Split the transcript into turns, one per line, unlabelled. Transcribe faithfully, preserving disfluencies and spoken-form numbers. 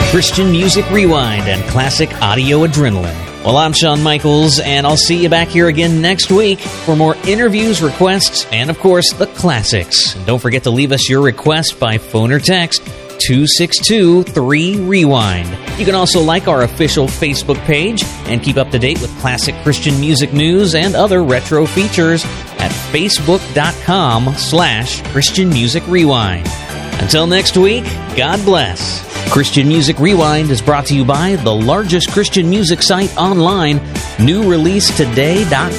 Christian Music Rewind and Classic Audio Adrenaline. Well, I'm Shawn Michaels, and I'll see you back here again next week for more interviews, requests, and, of course, the classics. And don't forget to leave us your request by phone or text two six two, three, rewind. You can also like our official Facebook page and keep up to date with classic Christian music news and other retro features at facebook.com slash Christian Music Rewind. Until next week, God bless. Christian Music Rewind is brought to you by the largest Christian music site online, new release today dot